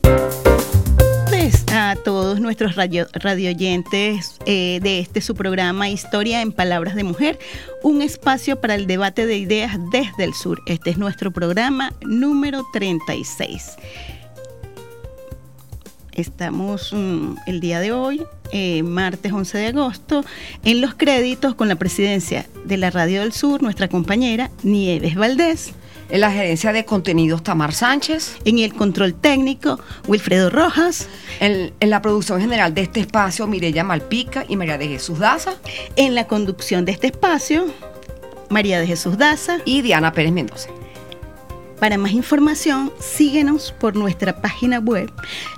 A todos nuestros radioyentes de su programa Historia en Palabras de Mujer, un espacio para el debate de ideas desde el sur. Este es nuestro programa número 36. Estamos el día de hoy, martes 11 de agosto, en los créditos con la presidencia de la Radio del Sur, nuestra compañera Nieves Valdés. En la gerencia de contenidos, Tamar Sánchez. En el control técnico, Wilfredo Rojas. En la producción general de este espacio, Mireya Malpica y María de Jesús Daza. En la conducción de este espacio, María de Jesús Daza y Diana Pérez Mendoza. Para más información, síguenos por nuestra página web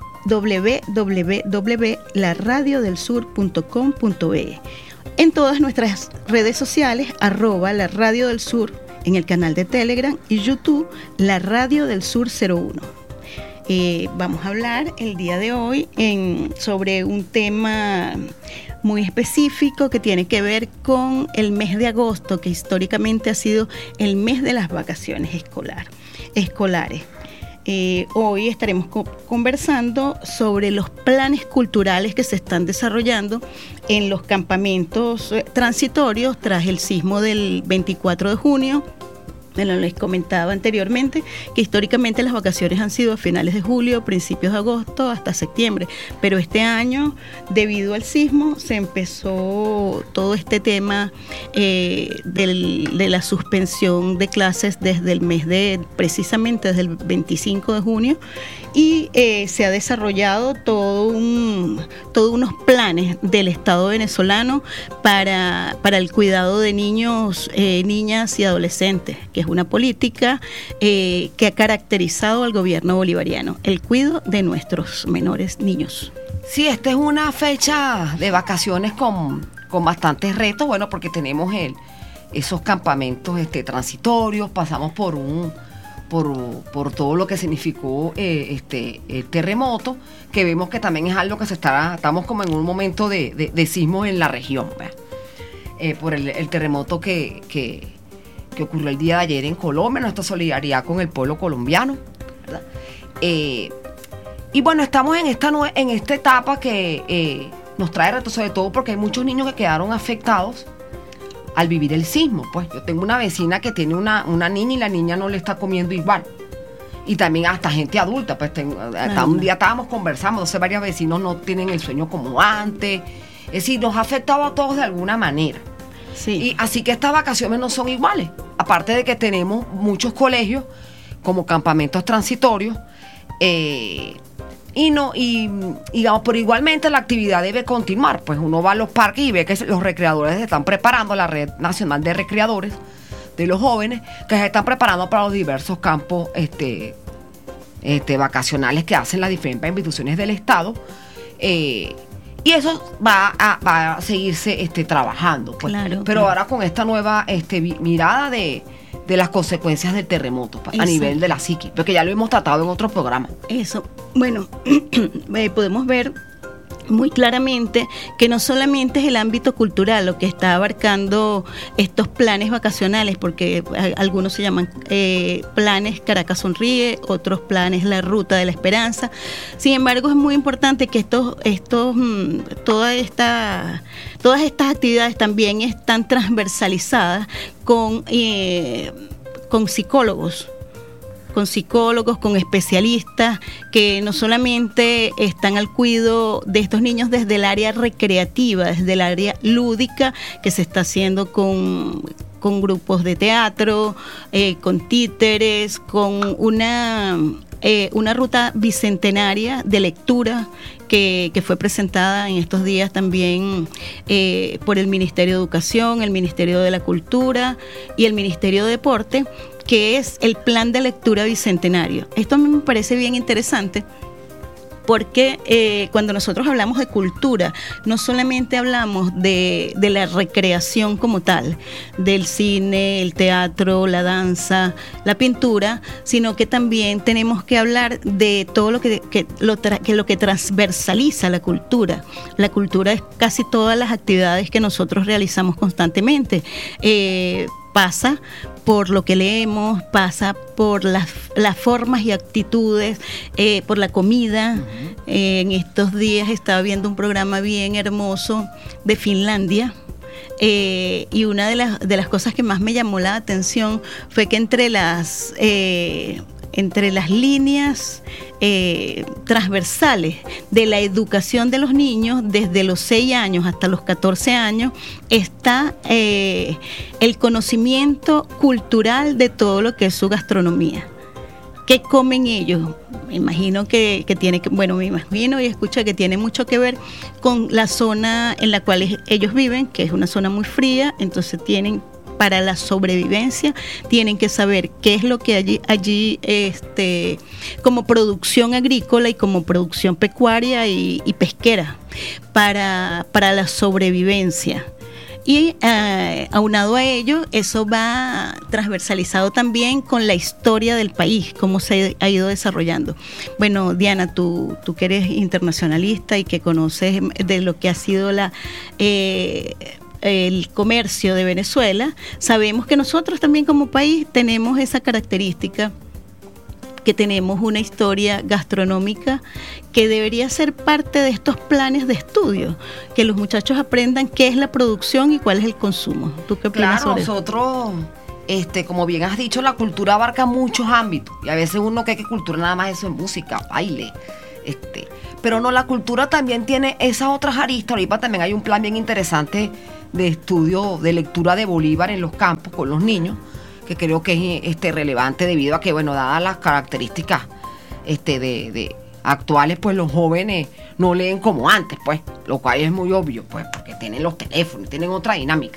www.laradiodelsur.com.be. En todas nuestras redes sociales, @La Radio del Sur, en el canal de Telegram y YouTube, La Radio del Sur 01. Vamos a hablar el día de hoy sobre un tema muy específico que tiene que ver con el mes de agosto, que históricamente ha sido el mes de las vacaciones escolares. Hoy estaremos conversando sobre los planes culturales que se están desarrollando en los campamentos transitorios tras el sismo del 24 de junio. Bueno, les comentaba anteriormente que históricamente las vacaciones han sido a finales de julio, principios de agosto hasta septiembre, pero este año, debido al sismo, se empezó todo este tema de la suspensión de clases desde el mes precisamente desde el 25 de junio, y se ha desarrollado todos unos planes del Estado venezolano para el cuidado de niños, niñas y adolescentes, que es una política que ha caracterizado al gobierno bolivariano, el cuidado de nuestros menores niños. Sí, esta es una fecha de vacaciones con bastantes retos, bueno, porque tenemos esos campamentos transitorios, pasamos por todo lo que significó el terremoto, que vemos que también es algo que estamos como en un momento de sismo en la región, por el terremoto que ocurrió el día de ayer en Colombia, nuestra solidaridad con el pueblo colombiano, ¿verdad? Y bueno, estamos en esta etapa que nos trae retos, sobre todo porque hay muchos niños que quedaron afectados al vivir el sismo. Pues yo tengo una vecina que tiene una niña y la niña no le está comiendo igual. Y también hasta gente adulta, pues hasta un día estábamos conversando, entonces varios vecinos no tienen el sueño como antes. Es decir, nos ha afectado a todos de alguna manera. Sí. Y así que estas vacaciones no son iguales. Aparte de que tenemos muchos colegios como campamentos transitorios, digamos, pero igualmente la actividad debe continuar. Pues uno va a los parques y ve que los recreadores se están preparando, la Red Nacional de Recreadores de los Jóvenes, que se están preparando para los diversos campos vacacionales que hacen las diferentes instituciones del Estado. Y eso va a seguirse trabajando, pues. Claro, pero ahora con esta nueva mirada de las consecuencias del terremoto, pues, a nivel de la psiqui, porque ya lo hemos tratado en otros programas. Eso, bueno, podemos ver muy claramente que no solamente es el ámbito cultural lo que está abarcando estos planes vacacionales, porque algunos se llaman planes Caracas Sonríe, otros planes La Ruta de la Esperanza. Sin embargo, es muy importante que todas estas actividades también están transversalizadas con psicólogos, con especialistas que no solamente están al cuidado de estos niños desde el área recreativa, desde el área lúdica, que se está haciendo con grupos de teatro, con títeres, con una ruta bicentenaria de lectura que fue presentada en estos días también por el Ministerio de Educación, el Ministerio de la Cultura y el Ministerio de Deporte, que es el plan de lectura bicentenario. Esto a mí me parece bien interesante porque cuando nosotros hablamos de cultura, no solamente hablamos de la recreación como tal, del cine, el teatro, la danza, la pintura, sino que también tenemos que hablar de todo lo que transversaliza la cultura. La cultura es casi todas las actividades que nosotros realizamos constantemente. pasa por lo que leemos, pasa por las formas y actitudes, por la comida. En estos días estaba viendo un programa bien hermoso de Finlandia. Y una de las cosas que más me llamó la atención fue que entre las líneas transversales de la educación de los niños, desde los 6 años hasta los 14 años, está el conocimiento cultural de todo lo que es su gastronomía. ¿Qué comen ellos? Me imagino que tiene que, bueno, me imagino y escucho que tiene mucho que ver con la zona en la cual ellos viven, que es una zona muy fría. Entonces tienen, para la sobrevivencia, tienen que saber qué es lo que allí como producción agrícola y como producción pecuaria y pesquera para la sobrevivencia. Y aunado a ello, eso va transversalizado también con la historia del país, cómo se ha ido desarrollando. Bueno, Diana, tú que eres internacionalista y que conoces de lo que ha sido el comercio de Venezuela, sabemos que nosotros también como país tenemos esa característica, que tenemos una historia gastronómica que debería ser parte de estos planes de estudio, que los muchachos aprendan qué es la producción y cuál es el consumo. ¿Tú qué opinas sobre eso? Nosotros, como bien has dicho, la cultura abarca muchos ámbitos, y a veces uno cree que cultura nada más eso es música, baile, pero no, la cultura también tiene esas otras aristas. Ahorita también hay un plan bien interesante de estudio, de lectura de Bolívar en los campos con los niños, que creo que es relevante debido a que, bueno, dadas las características de actuales, pues los jóvenes no leen como antes, pues, lo cual es muy obvio, pues, porque tienen los teléfonos, tienen otra dinámica.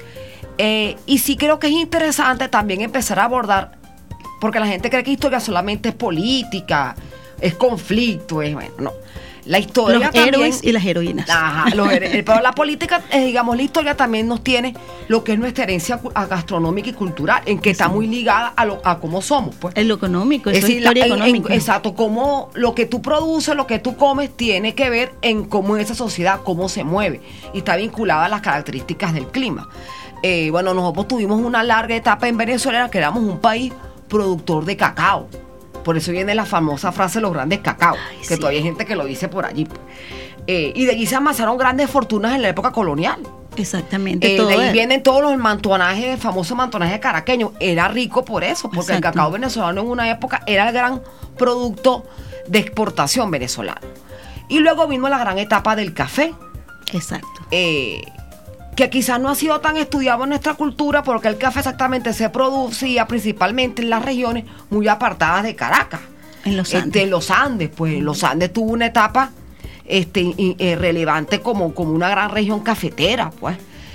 Y sí creo que es interesante también empezar a abordar, porque la gente cree que historia solamente es política, es conflicto, bueno, no. La historia los también, héroes y las heroínas. Ajá, pero la política, digamos, la historia también nos tiene lo que es nuestra herencia gastronómica y cultural, en que está muy ligada a cómo somos, pues. En lo económico, es decir, historia económica. Exacto, cómo lo que tú produces, lo que tú comes, tiene que ver en cómo esa sociedad, cómo se mueve, y está vinculada a las características del clima. Bueno, nosotros tuvimos una larga etapa en Venezuela, que éramos un país productor de cacao. Por eso viene la famosa frase los grandes cacao, que todavía hay gente que lo dice por allí. Y de allí se amasaron grandes fortunas en la época colonial. Exactamente. De ahí vienen todos los mantonajes, el famoso mantonaje caraqueño. Era rico por eso, porque el cacao venezolano en una época era el gran producto de exportación venezolano. Y luego vino la gran etapa del café. Exacto. Que quizás no ha sido tan estudiado en nuestra cultura, porque el café exactamente se producía principalmente en las regiones muy apartadas de Caracas. En los Andes. En los Andes, pues los Andes tuvo una etapa relevante como una gran región cafetera, pues.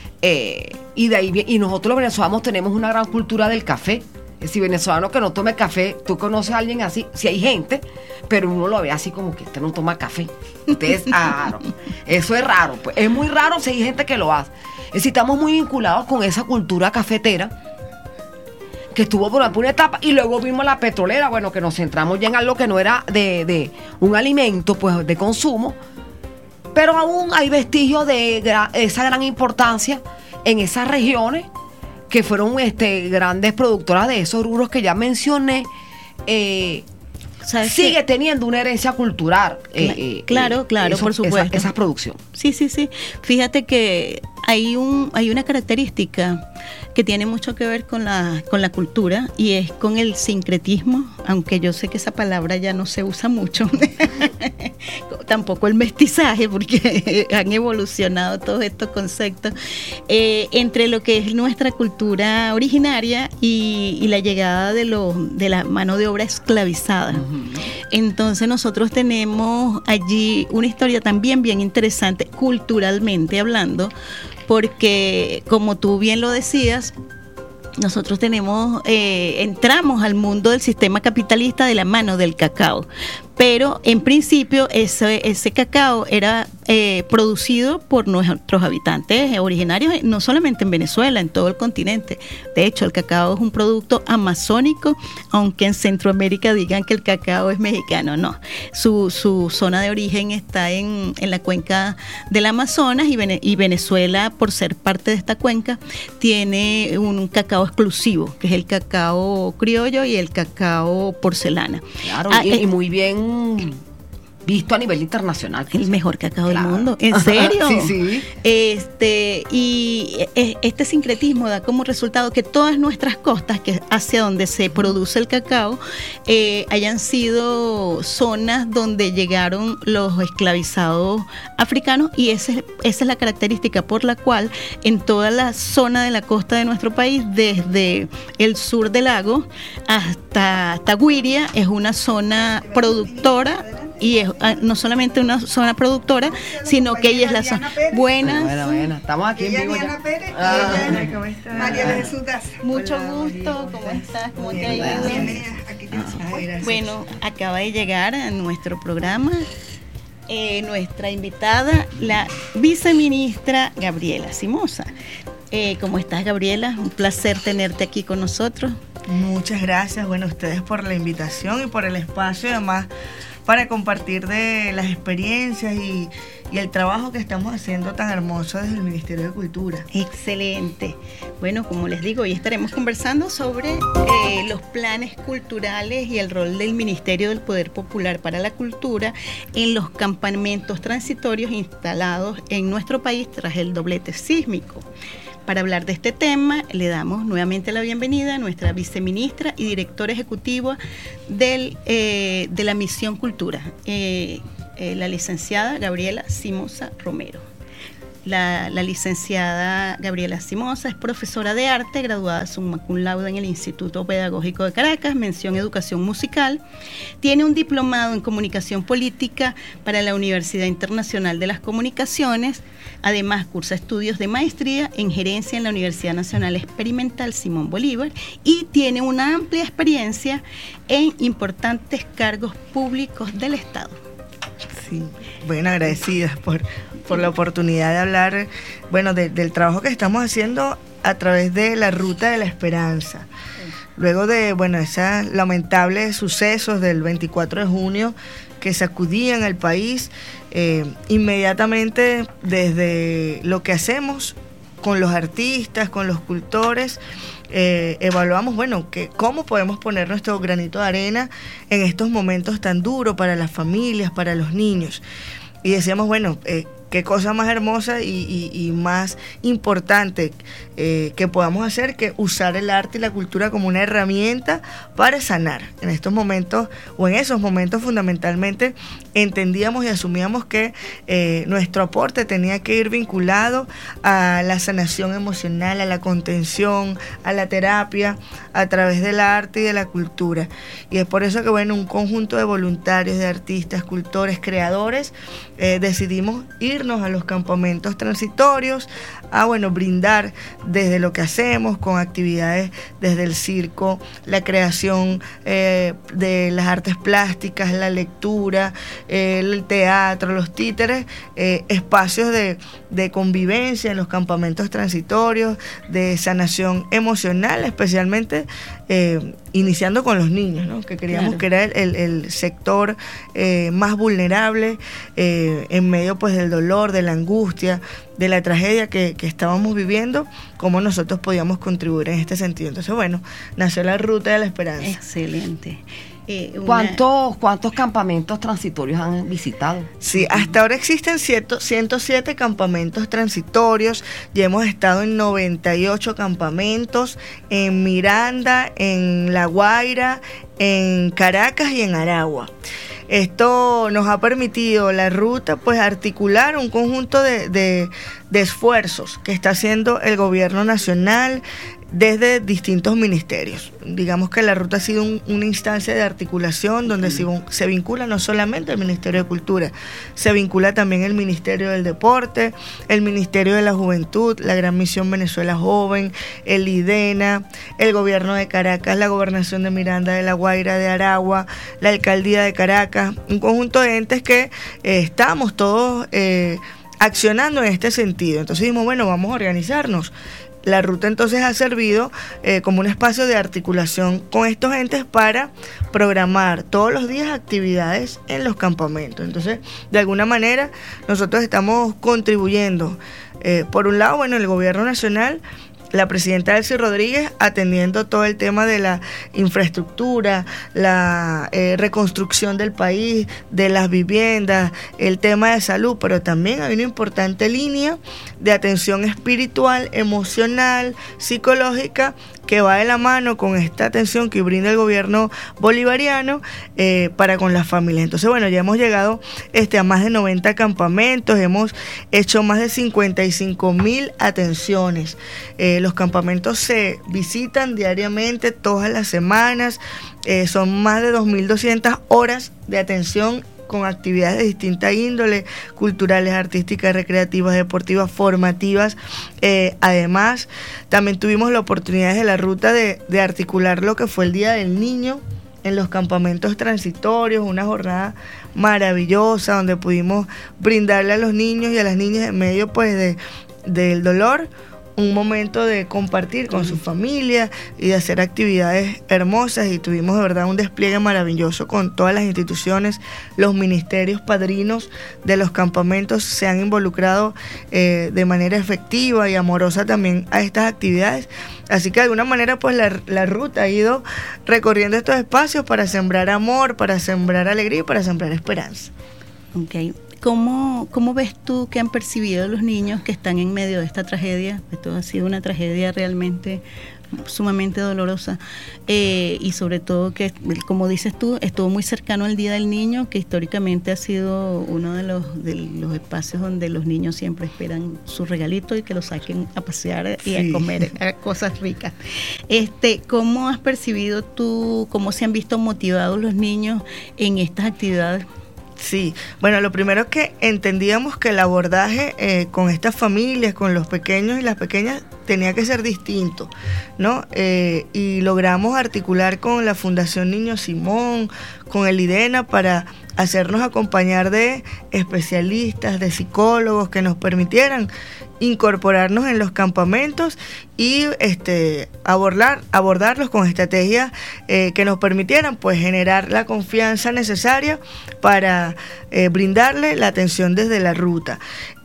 Y de ahí, y nosotros los venezolanos tenemos una gran cultura del café. Es decir, venezolano que no tome café, tú conoces a alguien así, si hay gente, pero uno lo ve así como que no toma café. Ustedes, eso es raro, pues. Es muy raro si hay gente que lo hace. Es decir, estamos muy vinculados con esa cultura cafetera que estuvo por una etapa, y luego vimos la petrolera, bueno, que nos centramos ya en algo que no era de un alimento, pues, de consumo, pero aún hay vestigios de esa gran importancia en esas regiones que fueron grandes productoras de esos rubros que ya mencioné. Sigue teniendo una herencia cultural. Claro, por supuesto. Esa producción. Sí. Fíjate que hay una característica que tiene mucho que ver con la cultura, y es con el sincretismo, aunque yo sé que esa palabra ya no se usa mucho. Tampoco el mestizaje, porque han evolucionado todos estos conceptos entre lo que es nuestra cultura originaria y la llegada de la mano de obra esclavizada. Entonces nosotros tenemos allí una historia también bien interesante, culturalmente hablando, porque como tú bien lo decías, nosotros entramos al mundo del sistema capitalista de la mano del cacao, pero en principio ese cacao era producido por nuestros habitantes originarios, no solamente en Venezuela, en todo el continente. De hecho, el cacao es un producto amazónico, aunque en Centroamérica digan que el cacao es mexicano, no. Su zona de origen está en la cuenca del Amazonas, y Venezuela, por ser parte de esta cuenca, tiene un cacao exclusivo, que es el cacao criollo y el cacao porcelana. Claro, y muy bien visto a nivel internacional. El mejor cacao del mundo, ¿en serio? Sí. Y este sincretismo da como resultado que todas nuestras costas, que hacia donde se produce el cacao, hayan sido zonas donde llegaron los esclavizados africanos, y esa es la característica por la cual en toda la zona de la costa de nuestro país, desde el sur del lago hasta Guiria, es una zona productora. Y es no solamente una zona productora, sino que ella es la zona. Buenas. Bueno. Estamos aquí en vivo ya. Pérez, ¿cómo estás? María de Jesús Daza. Mucho gusto. ¿Cómo estás? ¿Cómo te ha ido? Bueno, acaba de llegar a nuestro programa nuestra invitada, la viceministra Gabriela Simosa. ¿Cómo estás, Gabriela? Un placer tenerte aquí con nosotros. Muchas gracias, bueno, ustedes por la invitación y por el espacio, además para compartir de las experiencias y el trabajo que estamos haciendo tan hermoso desde el Ministerio de Cultura. Excelente. Bueno, como les digo, hoy estaremos conversando sobre los planes culturales y el rol del Ministerio del Poder Popular para la Cultura en los campamentos transitorios instalados en nuestro país tras el doblete sísmico. Para hablar de este tema, le damos nuevamente la bienvenida a nuestra viceministra y directora ejecutiva de la Misión Cultura, la licenciada Gabriela Simosa Romero. La licenciada Gabriela Simosa es profesora de arte, graduada summa cum laude en el Instituto Pedagógico de Caracas, mención Educación Musical. Tiene un diplomado en Comunicación Política para la Universidad Internacional de las Comunicaciones. Además, cursa estudios de maestría en Gerencia en la Universidad Nacional Experimental Simón Bolívar, y tiene una amplia experiencia en importantes cargos públicos del Estado. Sí, bueno, agradecidas por la oportunidad de hablar, bueno, del trabajo que estamos haciendo a través de la Ruta de la Esperanza. Luego de, bueno, esos lamentables sucesos del 24 de junio que sacudían al país, inmediatamente desde lo que hacemos con los artistas, con los cultores, evaluamos, bueno, cómo podemos poner nuestro granito de arena en estos momentos tan duros para las familias, para los niños. Y decíamos, bueno, qué cosa más hermosa y más importante que podamos hacer que usar el arte y la cultura como una herramienta para sanar. En estos momentos, o en esos momentos fundamentalmente, entendíamos y asumíamos que nuestro aporte tenía que ir vinculado a la sanación emocional, a la contención, a la terapia, a través del arte y de la cultura. Y es por eso que, bueno, un conjunto de voluntarios, de artistas, cultores, creadores, decidimos irnos a los campamentos transitorios a, bueno, brindar desde lo que hacemos con actividades desde el circo, la creación de las artes plásticas, la lectura, el teatro, los títeres, espacios de convivencia en los campamentos transitorios, de sanación emocional, especialmente iniciando con los niños, ¿no? Que creíamos que era el sector más vulnerable en medio, pues, del dolor, de la angustia, de la tragedia que estábamos viviendo, cómo nosotros podíamos contribuir en este sentido. Entonces, bueno, nació la Ruta de la Esperanza. Excelente. ¿Cuántos campamentos transitorios han visitado? Sí, hasta ahora existen 107 campamentos transitorios. Ya hemos estado en 98 campamentos, en Miranda, en La Guaira, en Caracas y en Aragua. Esto nos ha permitido, la ruta, pues, articular un conjunto de esfuerzos que está haciendo el gobierno nacional, desde distintos ministerios. Digamos que la ruta ha sido una instancia de articulación donde se vincula no solamente el Ministerio de Cultura, se vincula también el Ministerio del Deporte, el Ministerio de la Juventud, la Gran Misión Venezuela Joven, el IDENA, el Gobierno de Caracas, la Gobernación de Miranda de la Guaira, de Aragua, la Alcaldía de Caracas, un conjunto de entes que estamos todos accionando en este sentido. Entonces dijimos, bueno, vamos a organizarnos. La ruta entonces ha servido como un espacio de articulación con estos entes para programar todos los días actividades en los campamentos. Entonces, de alguna manera, nosotros estamos contribuyendo. Por un lado, bueno, el gobierno nacional, la presidenta Elsie Rodríguez atendiendo todo el tema de la infraestructura, la reconstrucción del país, de las viviendas, el tema de salud, pero también hay una importante línea de atención espiritual, emocional, psicológica, que va de la mano con esta atención que brinda el gobierno bolivariano para con las familias. Entonces, bueno, ya hemos llegado a más de 90 campamentos, hemos hecho más de 55,000 atenciones. Los campamentos se visitan diariamente, todas las semanas, son más de 2.200 horas de atención con actividades de distinta índole, culturales, artísticas, recreativas, deportivas, formativas. Además, también tuvimos la oportunidad desde la ruta de articular lo que fue el Día del Niño en los campamentos transitorios, una jornada maravillosa donde pudimos brindarle a los niños y a las niñas en medio pues del dolor un momento de compartir con su familia y de hacer actividades hermosas, y tuvimos de verdad un despliegue maravilloso con todas las instituciones. Los ministerios padrinos de los campamentos se han involucrado de manera efectiva y amorosa también a estas actividades, así que de alguna manera pues la ruta ha ido recorriendo estos espacios para sembrar amor, para sembrar alegría y para sembrar esperanza. Okay. ¿Cómo ves tú que han percibido los niños que están en medio de esta tragedia? Esto ha sido una tragedia realmente sumamente dolorosa, y sobre todo que, como dices tú, estuvo muy cercano al Día del Niño, que históricamente ha sido uno de los espacios donde los niños siempre esperan su regalito y que lo saquen a pasear y a comer cosas ricas. ¿Cómo has percibido tú, cómo se han visto motivados los niños en estas actividades? Sí, bueno, lo primero es que entendíamos que el abordaje con estas familias, con los pequeños y las pequeñas, tenía que ser distinto, ¿no? Y logramos articular con la Fundación Niño Simón, con el IDENA, para hacernos acompañar de especialistas, de psicólogos que nos permitieran incorporarnos en los campamentos y abordarlos con estrategias que nos permitieran pues generar la confianza necesaria para brindarle la atención desde la ruta.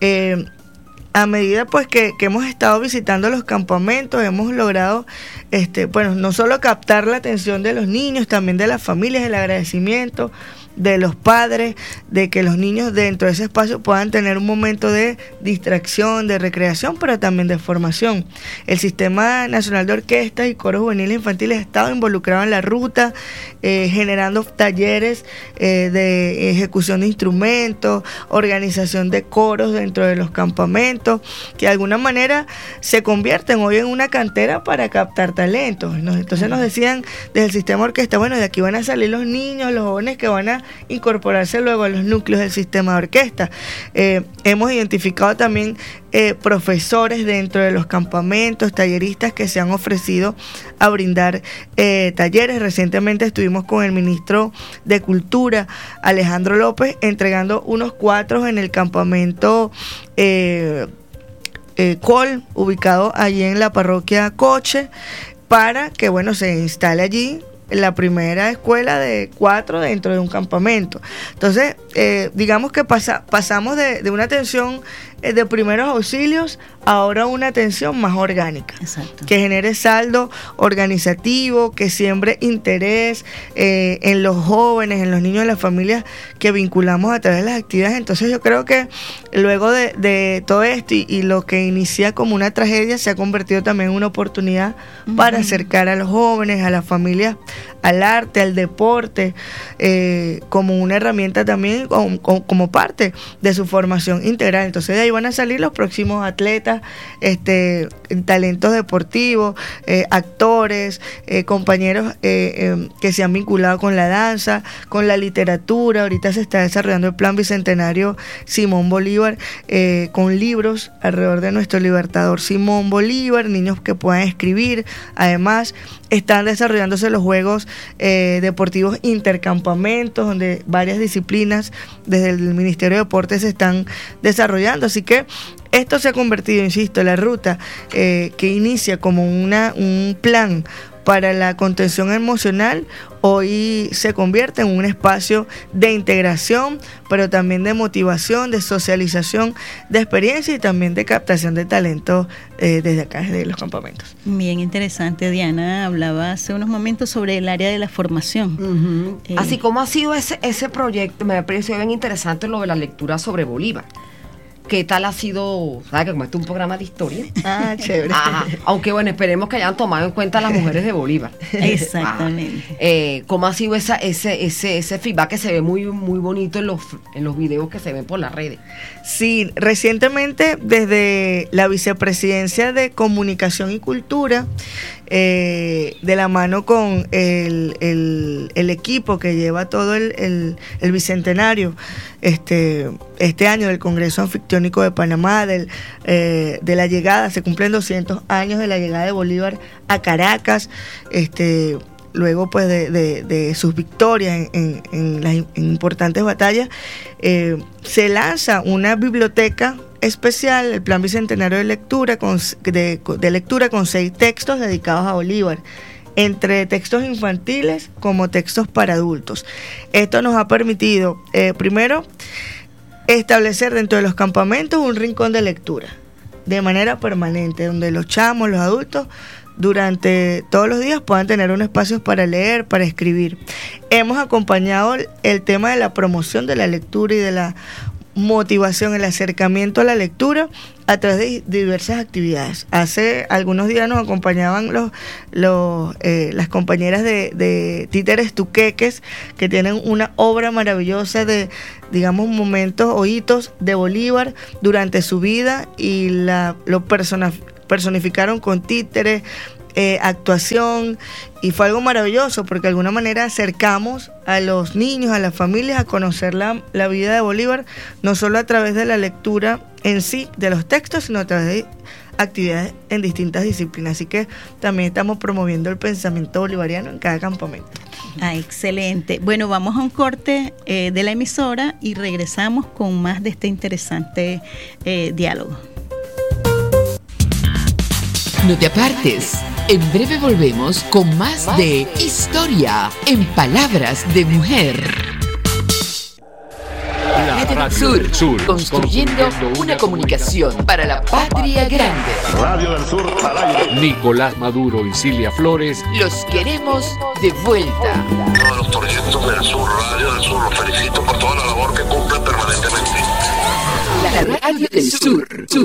A medida pues que hemos estado visitando los campamentos, hemos logrado no solo captar la atención de los niños, también de las familias, el agradecimiento de los padres, de que los niños dentro de ese espacio puedan tener un momento de distracción, de recreación, pero también de formación. El Sistema Nacional de Orquestas y Coros Juveniles Infantiles ha estado involucrado en la ruta, generando talleres de ejecución de instrumentos, organización de coros dentro de los campamentos, que de alguna manera se convierten hoy en una cantera para captar talentos. Entonces nos decían desde el sistema orquesta, bueno, de aquí van a salir los niños, los jóvenes que van a incorporarse luego a los núcleos del sistema de orquesta. Hemos identificado también profesores dentro de los campamentos, talleristas que se han ofrecido a brindar talleres. Recientemente estuvimos con el ministro de Cultura, Alejandro López, entregando unos cuadros en el campamento Col, ubicado allí en la parroquia Coche, para que se instale allí la primera escuela de 4 dentro de un campamento. Entonces, digamos que pasamos de una atención de primeros auxilios a ahora una atención más orgánica. Exacto. Que genere saldo organizativo, que siembre interés en los jóvenes, en los niños, en las familias que vinculamos a través de las actividades. Entonces yo creo que luego de todo esto y lo que inicia como una tragedia se ha convertido también en una oportunidad para acercar a los jóvenes, a las familias, al arte, al deporte, como una herramienta también como parte de su formación integral. Entonces de ahí ahí van a salir los próximos atletas, talentos deportivos, actores, compañeros que se han vinculado con la danza, con la literatura. Ahorita se está desarrollando el Plan Bicentenario Simón Bolívar, con libros alrededor de nuestro libertador Simón Bolívar, niños que puedan escribir. Además, están desarrollándose los Juegos Deportivos Intercampamentos, donde varias disciplinas desde el Ministerio de Deportes se están desarrollando. Así que esto se ha convertido, insisto, la ruta que inicia como un plan para la contención emocional, hoy se convierte en un espacio de integración, pero también de motivación, de socialización, de experiencia y también de captación de talento desde acá, desde los campamentos. Bien interesante. Diana hablaba hace unos momentos sobre el área de la formación. Así como ha sido ese proyecto, me pareció bien interesante lo de la lectura sobre Bolívar. ¿Qué tal ha sido? ¿Sabes que como este es un programa de historia? Ah, chévere. Ajá. Aunque bueno, esperemos que hayan tomado en cuenta a las mujeres de Bolívar. Exactamente. ¿Cómo ha sido ese feedback que se ve muy, muy bonito en los videos que se ven por las redes? Sí, recientemente desde la Vicepresidencia de Comunicación y Cultura, de la mano con el equipo que lleva todo el bicentenario este año del Congreso Anfictiónico de Panamá, de la llegada, se cumplen 200 años de la llegada de Bolívar a Caracas, luego pues de sus victorias en las importantes batallas, se lanza una biblioteca especial, el Plan Bicentenario de Lectura, de lectura con 6 textos dedicados a Bolívar, entre textos infantiles como textos para adultos. Esto nos ha permitido, primero, establecer dentro de los campamentos un rincón de lectura de manera permanente, donde los chamos, los adultos, durante todos los días puedan tener un espacio para leer, para escribir. Hemos acompañado el tema de la promoción de la lectura y de la motivación, el acercamiento a la lectura a través de diversas actividades. Hace algunos días nos acompañaban las compañeras de Títeres Tuqueques, que tienen una obra maravillosa de, digamos, momentos o hitos de Bolívar durante su vida, y lo personificaron con títeres, actuación, y fue algo maravilloso porque de alguna manera acercamos a los niños, a las familias, a conocer la vida de Bolívar, no solo a través de la lectura en sí de los textos, sino a través de actividades en distintas disciplinas. Así que también estamos promoviendo el pensamiento bolivariano en cada campamento. Ah, excelente. Bueno, vamos a un corte de la emisora y regresamos con más de este interesante diálogo. No te apartes. En breve volvemos con más de Historia en Palabras de Mujer. Radio del Sur, construyendo una comunicación para la patria grande. Radio del Sur al aire. Nicolás Maduro y Cilia Flores. Los queremos de vuelta. Uno de los proyectos del Sur, Radio del Sur, los felicito por toda la labor que cumplen permanentemente. La Radio del Sur.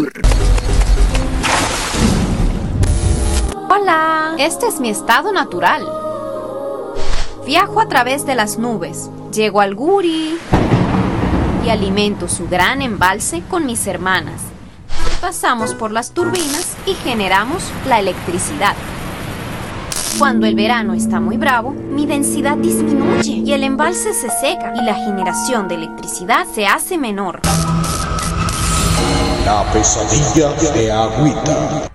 Hola, este es mi estado natural. Viajo a través de las nubes, llego al Guri y alimento su gran embalse con mis hermanas. Pasamos por las turbinas y generamos la electricidad. Cuando el verano está muy bravo, mi densidad disminuye y el embalse se seca y la generación de electricidad se hace menor. La pesadilla de Agüita.